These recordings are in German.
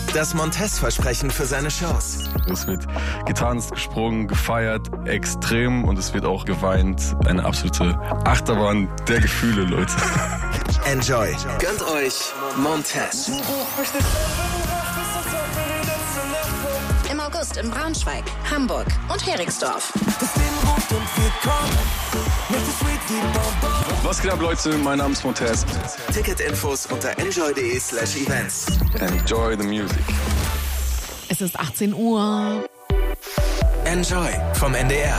Das Montez-Versprechen für seine Shows. Es wird getanzt, gesprungen, gefeiert, extrem, und es wird auch geweint. Eine absolute Achterbahn der Gefühle, Leute. Enjoy. Gönnt euch Montez. Im August in Braunschweig, Hamburg und Heringsdorf. Was geht ab, Leute? Mein Name ist Montez. Ticketinfos unter enjoy.de/events. Enjoy the music. Es ist 18 Uhr. Enjoy vom NDR.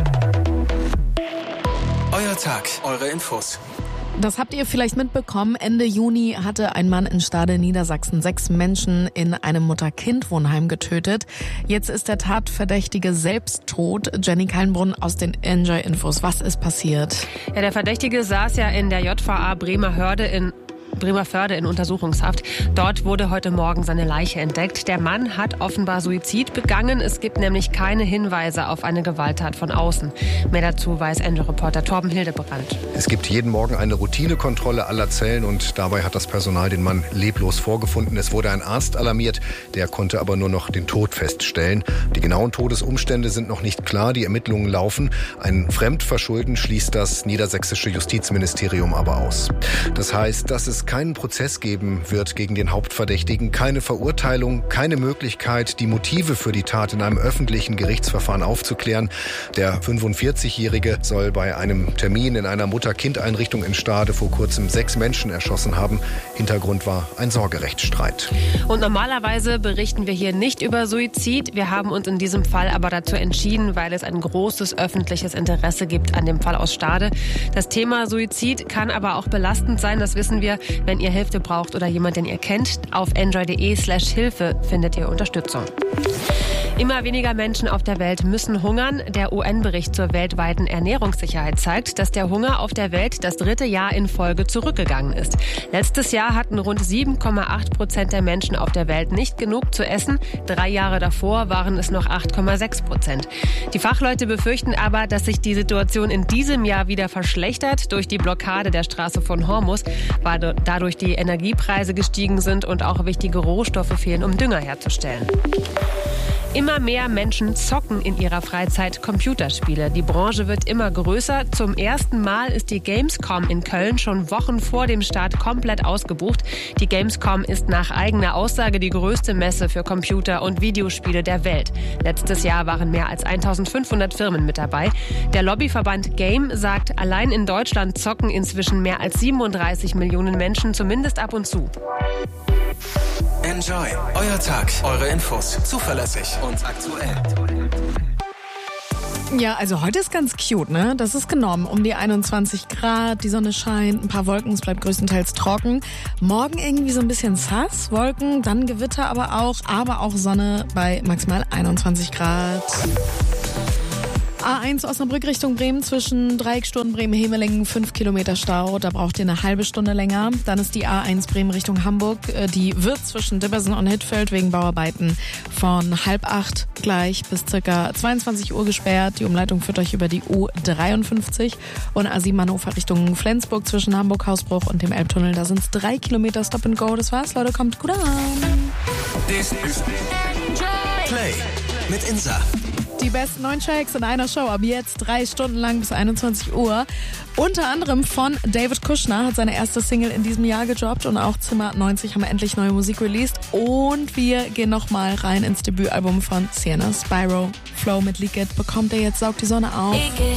Euer Tag, eure Infos. Das habt ihr vielleicht mitbekommen. Ende Juni hatte ein Mann in Stade, Niedersachsen, 6 Menschen in einem Mutter-Kind-Wohnheim getötet. Jetzt ist der Tatverdächtige selbst tot. Jenny Kallenbrunn aus den Enjoy-Infos. Was ist passiert? Ja, der Verdächtige saß ja in der JVA Bremerförde in Untersuchungshaft. Dort wurde heute Morgen seine Leiche entdeckt. Der Mann hat offenbar Suizid begangen. Es gibt nämlich keine Hinweise auf eine Gewalttat von außen. Mehr dazu weiß Enjoy-Reporter Torben Hildebrand. Es gibt jeden Morgen eine Routinekontrolle aller Zellen und dabei hat das Personal den Mann leblos vorgefunden. Es wurde ein Arzt alarmiert, der konnte aber nur noch den Tod feststellen. Die genauen Todesumstände sind noch nicht klar, die Ermittlungen laufen. Ein Fremdverschulden schließt das niedersächsische Justizministerium aber aus. Das heißt, dass es keinen Prozess geben wird gegen den Hauptverdächtigen, keine Verurteilung, keine Möglichkeit, die Motive für die Tat in einem öffentlichen Gerichtsverfahren aufzuklären. Der 45-Jährige soll bei einem Termin in einer Mutter-Kind-Einrichtung in Stade vor kurzem 6 Menschen erschossen haben. Hintergrund war ein Sorgerechtsstreit. Und normalerweise berichten wir hier nicht über Suizid. Wir haben uns in diesem Fall aber dazu entschieden, weil es ein großes öffentliches Interesse gibt an dem Fall aus Stade. Das Thema Suizid kann aber auch belastend sein, das wissen wir. Wenn ihr Hilfe braucht oder jemand, den ihr kennt, auf enjoy.de/Hilfe findet ihr Unterstützung. Immer weniger Menschen auf der Welt müssen hungern. Der UN-Bericht zur weltweiten Ernährungssicherheit zeigt, dass der Hunger auf der Welt das 3. Jahr in Folge zurückgegangen ist. Letztes Jahr hatten rund 7,8% der Menschen auf der Welt nicht genug zu essen. 3 Jahre davor waren es noch 8,6%. Die Fachleute befürchten aber, dass sich die Situation in diesem Jahr wieder verschlechtert durch die Blockade der Straße von Hormuz, weil dadurch die Energiepreise gestiegen sind und auch wichtige Rohstoffe fehlen, um Dünger herzustellen. Immer mehr Menschen zocken in ihrer Freizeit Computerspiele. Die Branche wird immer größer. Zum ersten Mal ist die Gamescom in Köln schon Wochen vor dem Start komplett ausgebucht. Die Gamescom ist nach eigener Aussage die größte Messe für Computer- und Videospiele der Welt. Letztes Jahr waren mehr als 1500 Firmen mit dabei. Der Lobbyverband Game sagt, allein in Deutschland zocken inzwischen mehr als 37 Millionen Menschen, zumindest ab und zu. Enjoy. Euer Tag, eure Infos. Zuverlässig und aktuell. Ja, also heute ist ganz cute, ne? Das ist genommen. Um die 21 Grad, die Sonne scheint, ein paar Wolken, es bleibt größtenteils trocken. Morgen irgendwie so ein bisschen sass, Wolken, dann Gewitter aber auch Sonne bei maximal 21 Grad. A1 Osnabrück Richtung Bremen zwischen Dreiecksturm Bremen-Hemelingen 5 Kilometer Stau. Da braucht ihr eine halbe Stunde länger. Dann ist die A1 Bremen Richtung Hamburg. Die wird zwischen Dibbersen und Hittfeld wegen Bauarbeiten von 7:30 gleich bis circa 22 Uhr gesperrt. Die Umleitung führt euch über die U53 und A7 Hannover Richtung Flensburg zwischen Hamburg-Hausbruch und dem Elbtunnel. Da sind es 3 Kilometer Stop and Go. Das war's, Leute. Kommt gut an. This is Play mit Insa. Die besten 9 Tracks in einer Show, ab jetzt 3 Stunden lang bis 21 Uhr. Unter anderem von David Kushner, hat seine erste Single in diesem Jahr gedroppt und auch Zimmer 90 haben endlich neue Musik released. Und wir gehen nochmal rein ins Debütalbum von Sienna, Spyro. Flow mit Leak It bekommt er jetzt, saugt die Sonne auf.